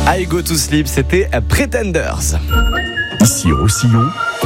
I Go To Sleep, c'était Pretenders. Ici Roussillon,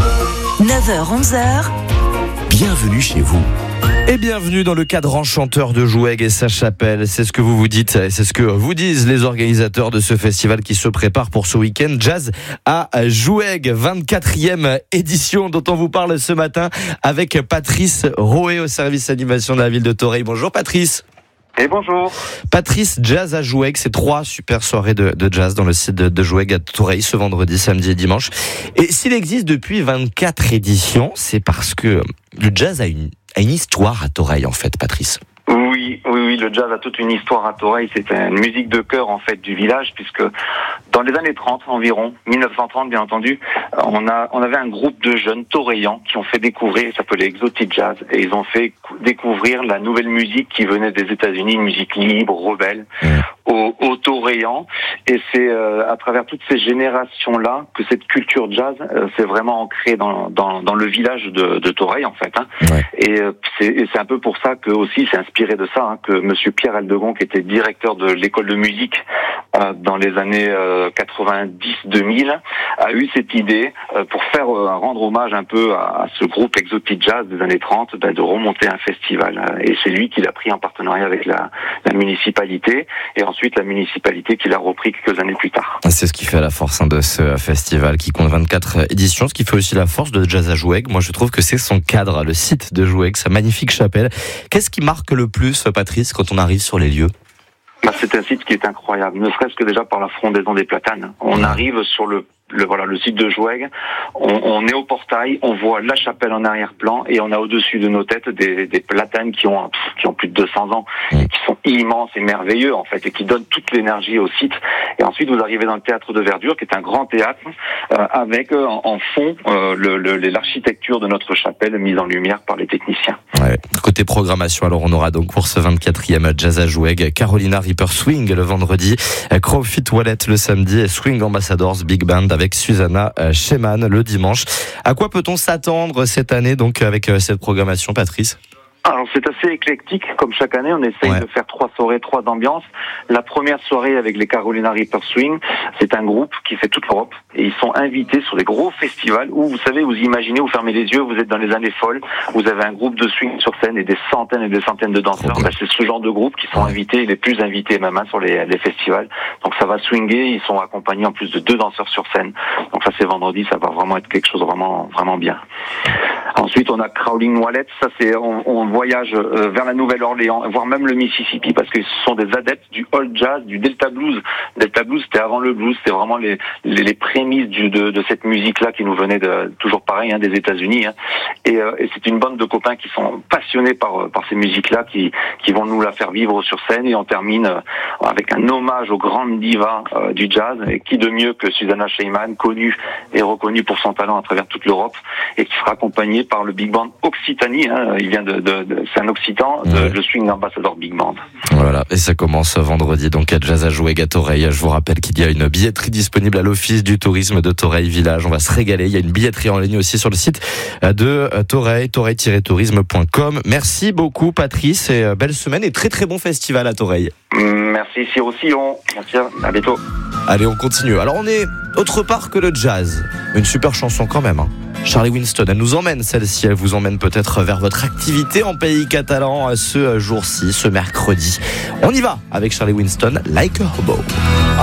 9h-11h, bienvenue chez vous. Et bienvenue dans le cadre enchanteur de Joueg et sa chapelle. C'est ce que vous vous dites, et c'est ce que vous disent les organisateurs de ce festival qui se prépare pour ce week-end Jazz à Joueg, 24e édition dont on vous parle ce matin avec Patrice Roé au service animation de la ville de Toreil. Bonjour Patrice. Et bonjour. Patrice, Jazz à Joueg, c'est 3 super soirées de jazz dans le site de Joueg à Toreil ce vendredi, samedi et dimanche. Et s'il existe depuis 24 éditions, c'est parce que le jazz a une histoire à Toreil en fait, Patrice. Oui, le jazz a toute une histoire à Toreil. C'est une musique de cœur en fait du village, puisque dans les années 30 environ, 1930 bien entendu, on avait un groupe de jeunes toréians qui ont fait découvrir, ça s'appelait Exotic Jazz, et ils ont fait découvrir la nouvelle musique qui venait des États-Unis, une musique libre, rebelle, aux Toréians. Et c'est à travers toutes ces générations-là que cette culture jazz s'est vraiment ancrée dans le village de Toreil en fait. Hein. Ouais. Et c'est un peu pour ça que aussi c'est inspiré de ça hein, que Monsieur Pierre Aldegon, qui était directeur de l'école de musique dans les années 90-2000, a eu cette idée pour faire rendre hommage un peu à ce groupe Exotic Jazz des années 30, de remonter un festival. Et c'est lui qui l'a pris en partenariat avec la municipalité, et ensuite la municipalité qui l'a repris quelques années plus tard. C'est ce qui fait la force de ce festival qui compte 24 éditions, ce qui fait aussi la force de Jazz à Joueg. Moi je trouve que c'est son cadre, le site de Joueg, sa magnifique chapelle. Qu'est-ce qui marque le plus, Patrice, quand on arrive sur les lieux ? C'est un site qui est incroyable, ne serait-ce que déjà par la frondaison des platanes. On arrive sur le site de Joueg, on est au portail, on voit la chapelle en arrière-plan, et on a au-dessus de nos têtes des platanes qui ont plus de 200 ans, et qui sont immenses et merveilleux en fait, et qui donnent toute l'énergie au site. Et ensuite vous arrivez dans le théâtre de verdure, qui est un grand théâtre, avec en fond l'architecture de notre chapelle mise en lumière par les techniciens. Ouais. Côté programmation, alors on aura donc pour ce 24e Jazz à Joueg, Carolina Reaper Swing le vendredi, Crowfit Wallet le samedi, et Swing Ambassadors Big Band avec Susanna Sheman le dimanche. À quoi peut-on s'attendre cette année donc avec cette programmation, Patrice ? Alors c'est assez éclectique, comme chaque année, on essaye de faire 3 soirées, 3 ambiances. La première soirée avec les Carolina Reaper Swing, c'est un groupe qui fait toute l'Europe, et ils sont invités sur des gros festivals où, vous savez, vous imaginez, vous fermez les yeux, vous êtes dans les années folles, vous avez un groupe de swing sur scène et des centaines et des centaines de danseurs. C'est ce genre de groupe qui sont invités, les plus invités même sur les festivals. Donc ça va swinger, ils sont accompagnés en plus de 2 danseurs sur scène. Donc ça c'est vendredi, ça va vraiment être quelque chose de vraiment, vraiment bien. Ensuite, on a Crawling Wallet, ça c'est, on voyage vers la Nouvelle-Orléans, voire même le Mississippi, parce que ce sont des adeptes du old jazz, du Delta Blues. Delta Blues, c'était avant le blues, c'était vraiment les prémices de cette musique-là qui nous venait toujours pareil, des États-Unis. Hein. Et c'est une bande de copains qui sont passionnés par ces musiques-là, qui vont nous la faire vivre sur scène, et on termine avec un hommage aux grandes divas du jazz, et qui de mieux que Susanna Sheman, connue et reconnue pour son talent à travers toute l'Europe, et qui sera accompagnée par le Big Band Occitanie, il vient c'est un Occitan, le Swing Ambassador Big Band. Voilà, et ça commence vendredi, donc à Jazz à Joueg à Toreil. Je vous rappelle qu'il y a une billetterie disponible à l'Office du tourisme de Toreil Village. On va se régaler, il y a une billetterie en ligne aussi sur le site de Toreil, toreil-tourisme.com. Merci beaucoup Patrice, et belle semaine et très très bon festival à Toreil. Merci Roussillon, merci, à bientôt. Allez, on continue. Alors on est autre part que le jazz, une super chanson quand même, Charlie Winston, elle nous emmène celle-ci, elle vous emmène peut-être vers votre activité en pays catalan ce jour-ci, ce mercredi. On y va avec Charlie Winston, Like a Hobo.